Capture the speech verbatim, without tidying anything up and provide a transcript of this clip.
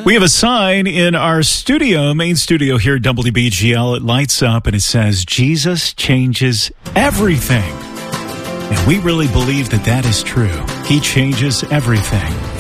We have a sign in our studio, main studio here at W B G L. It lights up and it says, Jesus changes everything. And we really believe that that is true. He changes everything.